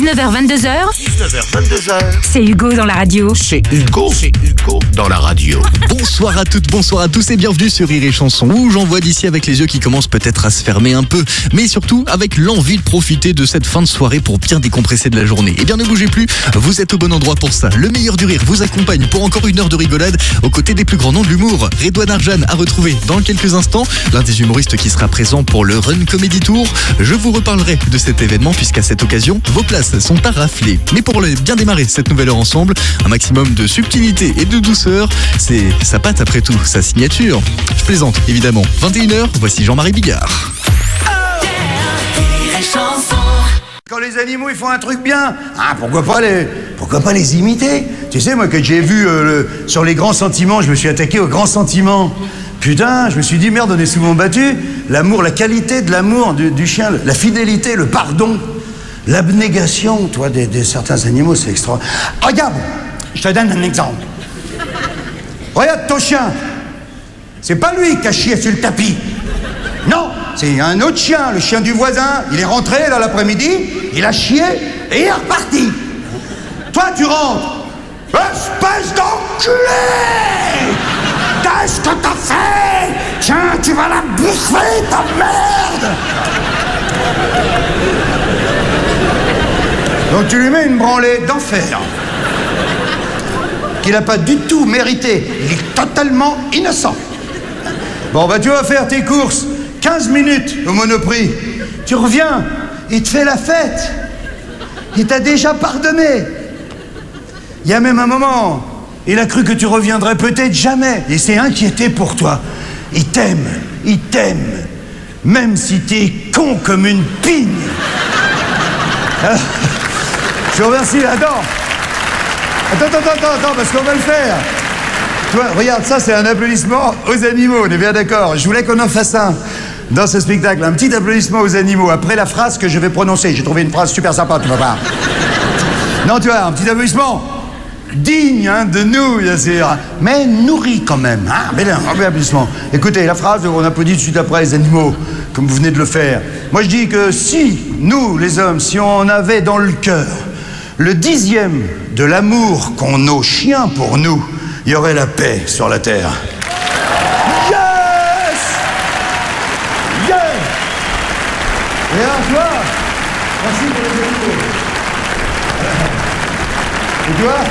19h22h. 19h22h. C'est Hugo dans la radio. C'est Hugo dans la radio. Bonsoir à toutes, bonsoir à tous et bienvenue sur Rire et Chanson où j'envoie d'ici avec les yeux qui commencent peut-être à se fermer un peu, mais surtout avec l'envie de profiter de cette fin de soirée pour bien décompresser de la journée. Eh bien ne bougez plus, vous êtes au bon endroit pour ça. Le meilleur du rire vous accompagne pour encore une heure de rigolade aux côtés des plus grands noms de l'humour. Redouane Arjan à retrouver dans quelques instants, l'un des humoristes qui sera présent pour le Run Comedy Tour. Je vous reparlerai de cet événement puisqu'à cette occasion, vos places sont à rafler. Mais pour bien démarrer cette nouvelle heure ensemble, un maximum de subtilité et de douceur, c'est sa patte après tout, sa signature. Je plaisante évidemment. 21h, voici Jean-Marie Bigard. Quand les animaux ils font un truc bien, pourquoi pas les imiter? Tu sais, moi que j'ai vu sur les grands sentiments, je me suis attaqué aux grands sentiments. Putain, je me suis dit merde, on est souvent battu. L'amour, la qualité de l'amour du chien, la fidélité, le pardon, l'abnégation, toi, des certains animaux, c'est extraordinaire. Regarde, je te donne un exemple. Regarde ton chien. C'est pas lui qui a chié sur le tapis. Non, c'est un autre chien, le chien du voisin. Il est rentré dans l'après-midi, il a chié et il est reparti. Toi, tu rentres. Espèce d'enculé! Qu'est-ce que t'as fait? Tiens, tu vas la bouffer, ta merde! Donc tu lui mets une branlée d'enfer qu'il n'a pas du tout mérité. Il est totalement innocent. Bon, bah tu vas faire tes courses 15 minutes au Monoprix. Tu reviens, il te fait la fête. Il t'a déjà pardonné. Il y a même un moment, il a cru que tu reviendrais peut-être jamais. Il s'est inquiété pour toi. Il t'aime, même si t'es con comme une pigne. Je vous remercie, attends, parce qu'on va le faire. Toi, regarde, ça c'est un applaudissement aux animaux, on est bien d'accord. Je voulais qu'on en fasse un dans ce spectacle, un petit applaudissement aux animaux, après la phrase que je vais prononcer. J'ai trouvé une phrase super sympa, tu vas voir. Non, tu vois, un petit applaudissement digne de nous, bien sûr, mais nourri quand même. Mais là, un applaudissement. Écoutez, la phrase, on applaudit tout de suite après les animaux, comme vous venez de le faire. Moi, je dis que si, nous, les hommes, si on avait dans le cœur le 10e de l'amour qu'ont nos chiens pour nous, il y aurait la paix sur la terre. Yes! Yes! Et alors, toi, merci pour les animaux. Et toi?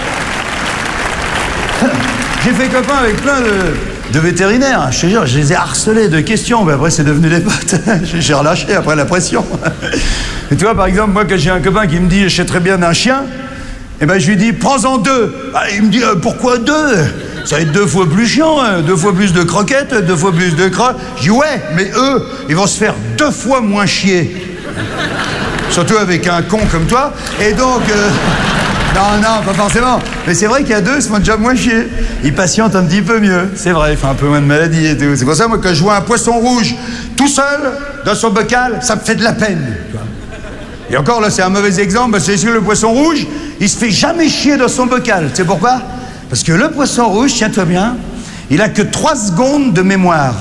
J'ai fait copain avec plein de vétérinaires, je te jure, je les ai harcelés de questions, mais après c'est devenu des potes. J'ai relâché après la pression. Et tu vois, par exemple, moi, quand j'ai un copain qui me dit, je sais très bien d'un chien, et ben je lui dis, prends-en 2. Il me dit, pourquoi 2? Ça va être 2 fois plus chiant, 2 fois plus de croquettes, 2 fois plus de crottes. Je dis, ouais, mais eux, ils vont se faire 2 fois moins chier. Surtout avec un con comme toi. Et donc... Non, pas forcément. Mais c'est vrai qu'il y a 2, ils se font déjà moins chier. Ils patientent un petit peu mieux. C'est vrai, il fait un peu moins de maladie et tout. C'est pour ça, moi, quand je vois un poisson rouge tout seul dans son bocal, ça me fait de la peine. Et encore, là, c'est un mauvais exemple, parce que c'est que le poisson rouge, il se fait jamais chier dans son bocal. Tu sais pourquoi? Parce que le poisson rouge, tiens-toi bien, il a que 3 secondes de mémoire.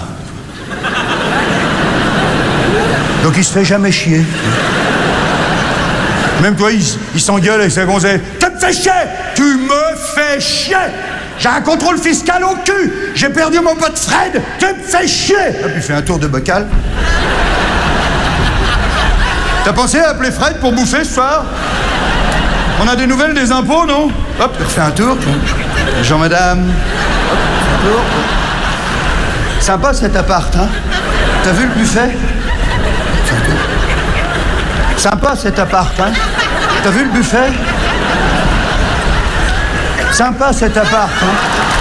Donc il se fait jamais chier. Même toi, il s'engueule avec sa gonzesse. Tu me fais chier! Tu me fais chier! J'ai un contrôle fiscal au cul! J'ai perdu mon pote Fred! Tu me fais chier! Hop, il fait un tour de bocal. T'as pensé à appeler Fred pour bouffer ce soir? On a des nouvelles des impôts, non? Hop, il refait un tour. Bonjour madame. Hop, un tour. Sympa cet appart, hein? T'as vu le buffet? Sympa cet appart, hein? T'as vu le buffet? Sympa cet appart, hein?